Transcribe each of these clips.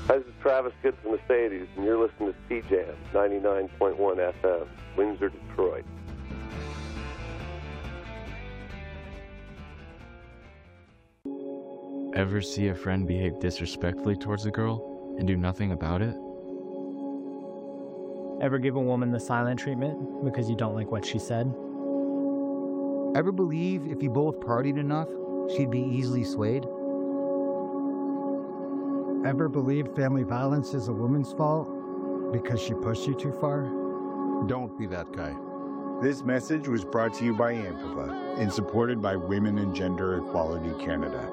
Hi, this is Travis Good from Mercedes, and you're listening to C-Jam 99.1 FM, Windsor, Detroit. Ever see a friend behave disrespectfully towards a girl and do nothing about it? Ever give a woman the silent treatment because you don't like what she said? Ever believe if you both partied enough, she'd be easily swayed? Ever believe family violence is a woman's fault because she pushed you too far? Don't be that guy. This message was brought to you by Amplify and supported by Women and Gender Equality Canada.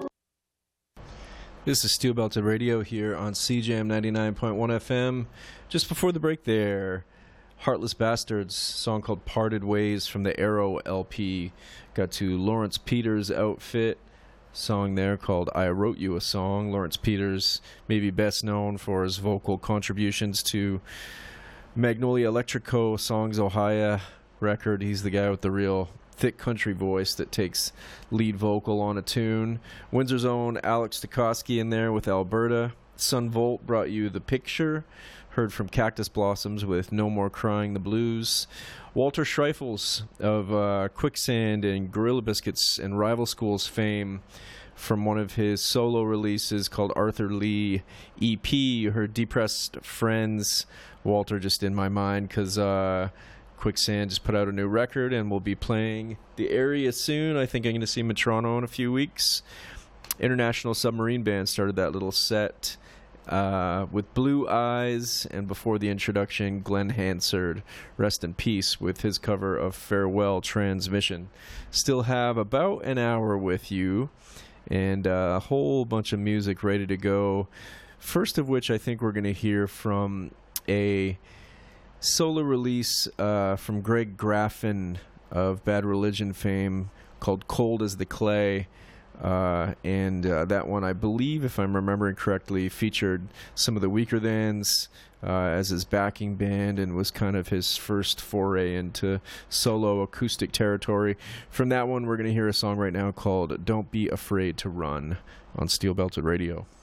This is Steel Belted Radio here on CJAM 99.1 FM. Just before the break there, Heartless Bastards, song called Parted Ways from the Arrow LP. Got to Lawrence Peters' Outfit, song there called I Wrote You a Song. Lawrence Peters may be best known for his vocal contributions to Magnolia Electrico Songs Ohio record. He's the guy with the real thick country voice that takes lead vocal on a tune. Windsor's own Alex Stokowski in there with Alberta. Sun Volt brought you The Picture. Heard from Cactus Blossoms with No More Crying the Blues. Walter Schreifels of Quicksand and Gorilla Biscuits and Rival Schools fame from one of his solo releases called Arthur Lee EP. You heard Depressed Friends. Walter just in my mind because Quicksand just put out a new record and we'll be playing the area soon. I think I'm going to see him in Toronto in a few weeks. International Submarine Band started that little set with Blue Eyes, and before the introduction, Glenn Hansard, rest in peace, with his cover of Farewell Transmission. Still have about an hour with you, and a whole bunch of music ready to go. First of which I think we're going to hear from a solo release from Greg Graffin of Bad Religion fame called Cold as the Clay. And that one, I believe, if I'm remembering correctly, featured some of the Weaker Thans as his backing band and was kind of his first foray into solo acoustic territory. From that one, we're going to hear a song right now called Don't Be Afraid to Run on Steel Belted Radio.